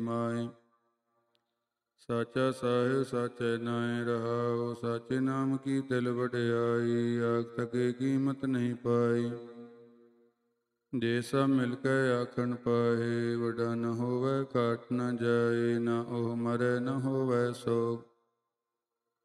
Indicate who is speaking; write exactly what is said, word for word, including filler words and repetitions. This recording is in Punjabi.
Speaker 1: ਮਾਏ। ਸਾਚਾ ਸਾਹਿਬ ਸਾਚੇ ਨਾਇ ਰਹਾਉ, ਸਾਚੇ ਨਾਮ ਕੀ ਤਿਲ ਵਡਿਆਈ, ਆਖ ਸਕੇ ਕੀਮਤ ਨਹੀਂ ਪਾਈ। ਜੇ ਸਭ ਮਿਲ ਕੇ ਆਖਣ ਪਾਏ, ਵੱਡਾ ਨ ਹੋਵੈ ਘਾਟ ਨ ਜਾਏ, ਨਾ ਉਹ ਮਰੈ ਨ ਹੋਵੈ ਸੋਗ।